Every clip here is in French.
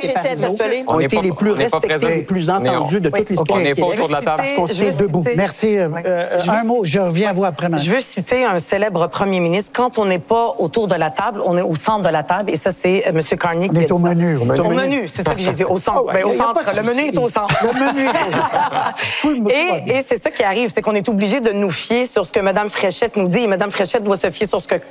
j'ai été interpellée. ont été les plus respectés, les plus entendus de toute l'histoire. On n'est pas autour de la table. Parce qu'on se tient debout. Merci. Un mot, je reviens à vous après. Je veux citer un célèbre premier ministre. Quand on n'est pas autour de la table, on est au centre de la table. Et ça, c'est M. Carney qui est au menu. Au menu, c'est ça que j'ai dit. Au centre. Au centre. Le menu est au centre. Le menu est au centre. Et c'est ça qui arrive, c'est qu'on est obligé de nous fier sur ce que Mme Fréchette nous dit. Et Mme Fréchette doit se fier sur ce que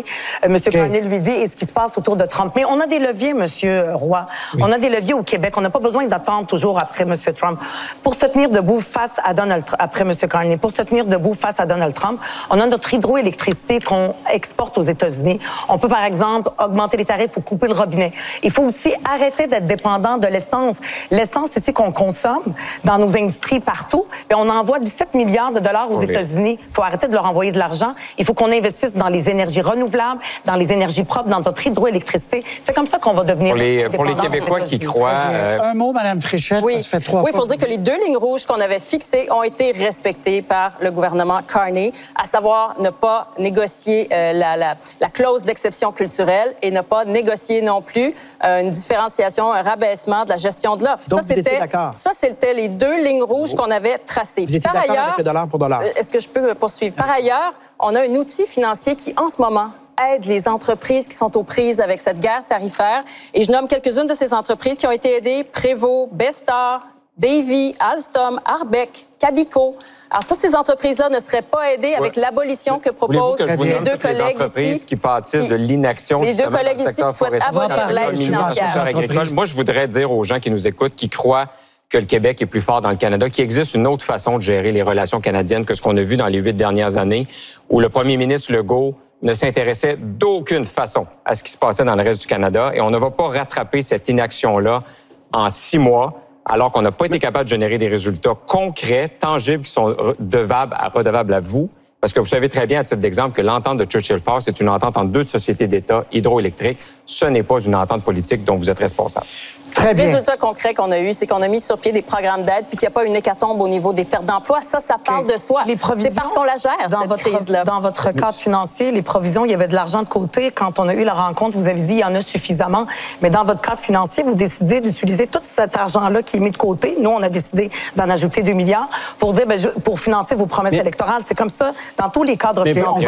M. Carney lui dit et ce qui se passe autour de Trump. Mais on a des leviers, M. Roy. Oui. On a des leviers au Québec. On n'a pas besoin d'attendre toujours après M. Trump. Pour se tenir debout face à après M. Carney, pour se tenir debout face à Donald Trump, on a notre hydroélectricité qu'on exporte aux États-Unis. On peut, par exemple, augmenter les tarifs ou couper le robinet. Il faut aussi arrêter d'être dépendant de l'essence. L'essence, c'est ce qu'on consomme dans nos industries partout. Et on envoie 17 milliards de dollars aux États-Unis. Il faut arrêter de leur envoyer de l'argent. Il faut qu'on investisse dans les énergies renouvelables, dans les énergies propres, dans notre hydroélectricité. C'est comme ça qu'on va devenir pour les Québécois qui croient... Un mot, Mme Fréchette, oui. Ça fait 3 Oui, pour dire que les 2 lignes rouges qu'on avait fixées ont été respectées par le gouvernement Carney, à savoir ne pas négocier la clause d'exception culturelle et ne pas négocier non plus une différenciation, un rabaissement de la gestion de l'offre. Ça, c'était les 2 lignes rouges qu'on avait tracées. Vous étiez d'accord avec le dollar pour dollar? Est-ce que je peux poursuivre? Par ailleurs, on a un outil financier qui, en ce moment, aide les entreprises qui sont aux prises avec cette guerre tarifaire. Et je nomme quelques-unes de ces entreprises qui ont été aidées. Prévost, Bestar, Davy, Alstom, Arbeck, Cabico. Alors, toutes ces entreprises-là ne seraient pas aidées avec l'abolition que proposent les 2 collègues ici. Qui pâtissent de l'inaction. Les 2 collègues ici qui souhaitent abolir l'aide financière. Moi, je voudrais dire aux gens qui nous écoutent, qui croient que le Québec est plus fort dans le Canada, qu'il existe une autre façon de gérer les relations canadiennes que ce qu'on a vu dans les 8 dernières années, où le premier ministre Legault ne s'intéressait d'aucune façon à ce qui se passait dans le reste du Canada. Et on ne va pas rattraper cette inaction-là en 6 mois, alors qu'on n'a pas été capable de générer des résultats concrets, tangibles, qui sont redevables à vous. Parce que vous savez très bien, à titre d'exemple, que l'entente de Churchill Falls, c'est une entente entre 2 sociétés d'État hydroélectriques. Ce n'est pas une entente politique dont vous êtes responsable. Très bien. Le résultat concret qu'on a eu, c'est qu'on a mis sur pied des programmes d'aide puis qu'il n'y a pas une hécatombe au niveau des pertes d'emploi. Ça parle de soi. C'est parce qu'on la gère, cette crise-là. Dans votre cadre financier, les provisions, il y avait de l'argent de côté. Quand on a eu la rencontre, vous avez dit il y en a suffisamment. Mais dans votre cadre financier, vous décidez d'utiliser tout cet argent-là qui est mis de côté. Nous, on a décidé d'en ajouter 2 milliards pour dire, pour financer vos promesses électorales. C'est comme ça dans tous les cadres financiers.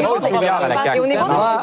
Et au niveau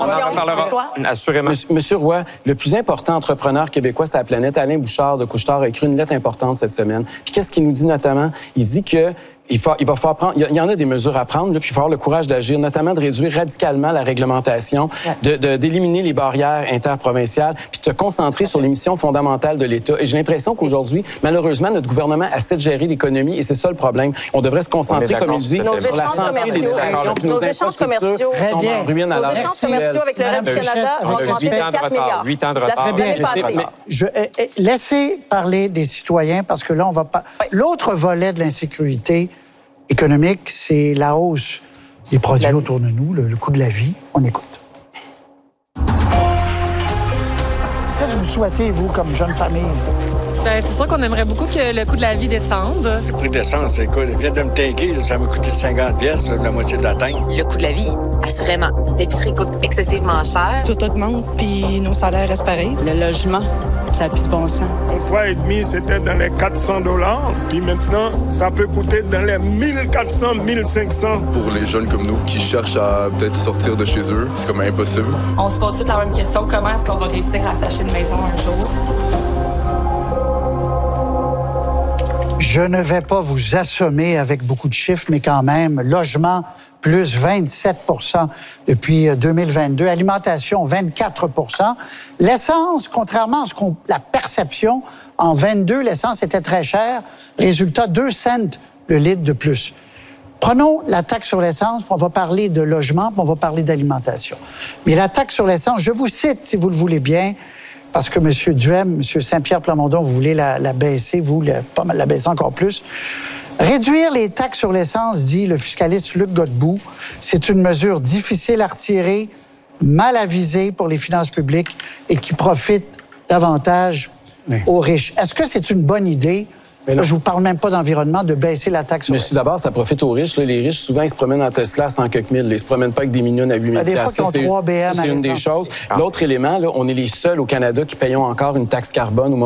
de assurément. Monsieur Roy, le plus important entrepreneur québécois sur la planète, Alain Bouchard de Couche-Tard, a écrit une lettre importante cette semaine. Puis qu'est-ce qu'il nous dit notamment? Il dit que il va falloir prendre. Il y en a des mesures à prendre, là, puis il va avoir le courage d'agir, notamment de réduire radicalement la réglementation, d'éliminer les barrières interprovinciales, puis de se concentrer sur les missions fondamentales de l'État. Et j'ai l'impression qu'aujourd'hui, malheureusement, notre gouvernement essaie de gérer l'économie, et c'est ça le problème. On devrait se concentrer, comme il dit, sur la santé des élections, nos échanges commerciaux. Nos échanges commerciaux avec le reste du Canada ont augmenté de 4 milliards. 8 ans de retard. Laissez parler des citoyens, parce que là, on va pas. L'autre volet de l'insécurité économique, c'est la hausse des produits autour de nous, le coût de la vie. On écoute. Qu'est-ce que vous souhaitez, vous, comme jeune famille? Bien, c'est sûr qu'on aimerait beaucoup que le coût de la vie descende. Le prix d'essence, écoute, il vient de me tanker, ça m'a coûté 50 pièces, la moitié de la tank. Le coût de la vie, assurément. L'épicerie coûte excessivement cher. Tout augmente, puis nos salaires restent pareils. Le logement, ça n'a plus de bon sens. Au 3,5, c'était dans les 400 $, puis maintenant, ça peut coûter dans les 1400, 1500. Pour les jeunes comme nous qui cherchent à peut-être sortir de chez eux, c'est comme impossible. On se pose toute la même question, comment est-ce qu'on va réussir à s'acheter une maison un jour? Je ne vais pas vous assommer avec beaucoup de chiffres, mais quand même, logement, plus 27 % depuis 2022. Alimentation, 24 %. L'essence, contrairement à la perception, en 22, l'essence était très chère. Résultat, 2 cents le litre de plus. Prenons la taxe sur l'essence, puis on va parler de logement, puis on va parler d'alimentation. Mais la taxe sur l'essence, je vous cite, si vous le voulez bien, parce que M. Duhem, M. Saint-Pierre Plamondon, vous voulez la baisser, vous, pas mal la baisser encore plus. Réduire les taxes sur l'essence, dit le fiscaliste Luc Godbout, c'est une mesure difficile à retirer, mal avisée pour les finances publiques et qui profite davantage aux riches. Est-ce que c'est une bonne idée? Là, je ne vous parle même pas d'environnement, de baisser la taxe sur l'essence. D'abord, ça profite aux riches. Là, les riches, souvent, ils se promènent en Tesla à 100 quelques mille. Ils ne se promènent pas avec des millions à 8 000 $. Des fois, ils ont 3 BM. C'est une des choses. L'autre élément, là, on est les seuls au Canada qui payons encore une taxe carbone au